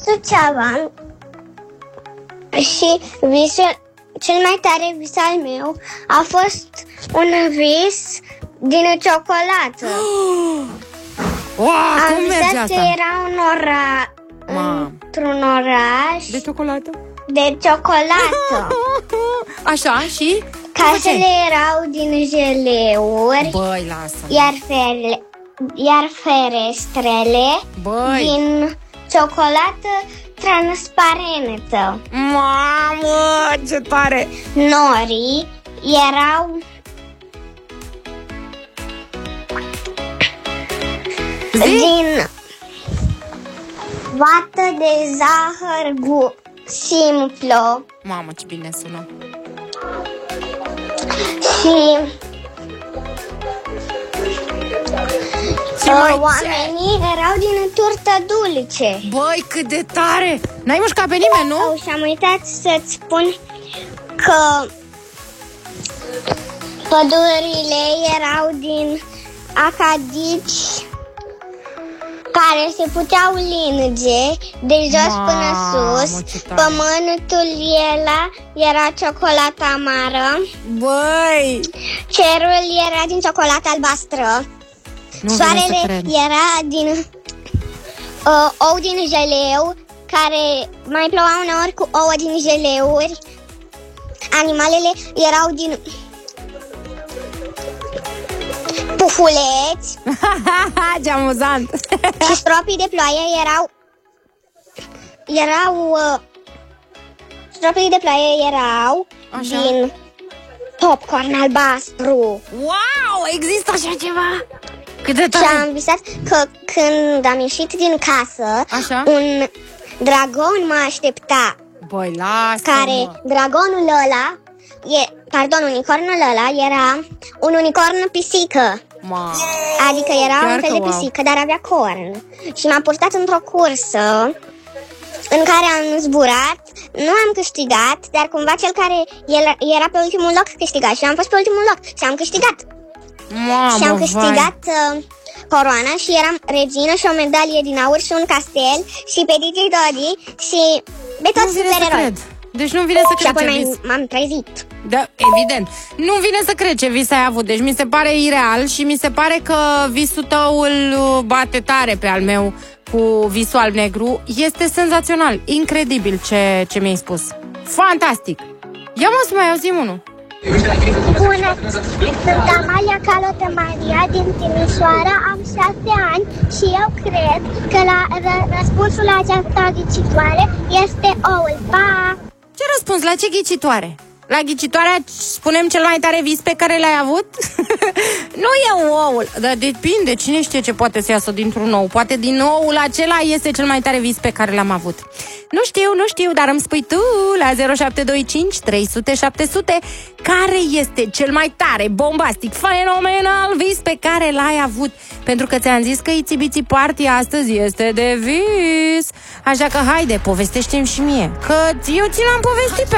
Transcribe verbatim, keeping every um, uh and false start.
Suceava și visul, cel mai tare vis al meu a fost un vis din ciocolată. Wow, Am cum merge visat asta? că era un ora, într-un oraș De ciocolată? de ciocolată. Așa, și? Casele erau din jeleuri, Băi, lasă. iar, fere, iar ferestrele Băi. din ciocolată transparentă. Mamă, ce tare! Norii erau Zi? din vată de zahăr gu- simplu Mamă, ce bine sună. și Ce mai uh, oamenii erau din turtă dulce. Băi, cât de tare! N-ai mușcat pe nimeni, nu? Oh, și am uitat să-ți spun că pădurile erau din acadici care se puteau linge de jos Mamă, până sus. ce tare. Pământul ăla era ciocolată amară. Băi! Cerul era din ciocolată albastră. Nu vine să Soarele cred. era din uh, ou din jeleu, care mai ploua uneori cu ouă din jeleuri. Animalele erau din pufuleți Ce amuzant! și stropii de ploaie erau erau uh, stropii de ploaie erau Așa. din popcorn albastru. Wow, există așa ceva? Cât de Și tare! am visat că când am ieșit din casă, Așa? un dragon mă aștepta. Băi, lasă Care, dragonul ăla, e, pardon, unicornul ăla era un unicorn pisică. Mamă. Adică era Chiar un fel că de wow. pisică, dar avea corn. Și m-a purtat într-o cursă în care am zburat. Nu am câștigat, dar cumva cel care el, era pe ultimul loc câștiga. Și am fost pe ultimul loc și am câștigat. Mamă, Și am vai. câștigat uh, coroana și eram regină și o medalie din aur și un castel și pe D J Dodi și pe Nu toți vine să supereroi. cred. Deci nu vine să Și cred apoi ce m-am, vis. m-am trezit. Da, evident. Nu vine să cred ce vis ai avut. Deci mi se pare ireal și mi se pare că visul tău îl bate tare pe al meu cu visul alb-negru. Este senzațional. Incredibil ce, ce mi-ai spus. Fantastic. Ia mă să mai auzim unul. Bună! Sunt Amalia Calotă Maria din Timișoara, am șase ani și eu cred că la ră- răspunsul la această ghicitoare este oul. Pa! Ce răspuns? La ce ghicitoare? La ghicitoarea spunem cel mai tare vis pe care l-ai avut? Nu e oul, dar depinde, cine știe ce poate să iasă dintr-un ou. Poate din oul acela este cel mai tare vis pe care l-am avut. Nu știu, nu știu, dar îmi spui tu la zero șapte doi cinci trei sute șapte sute care este cel mai tare, bombastic, fenomenal vis pe care l-ai avut. Pentru că ți-am zis că Itsy Bitsy Party astăzi este de vis. Așa că haide, povestește-mi și mie, că eu ți l-am povestit pe